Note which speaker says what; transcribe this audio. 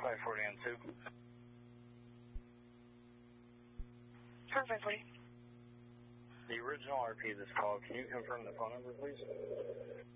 Speaker 1: 540 on 2.
Speaker 2: Perfect, 540.
Speaker 1: The original RP of this call, can you confirm the phone number, please?